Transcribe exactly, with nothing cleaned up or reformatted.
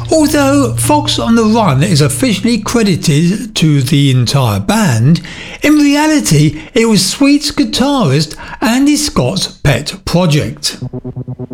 Although Fox on the Run is officially credited to the entire band, in reality it was Sweet's guitarist Andy Scott's pet project.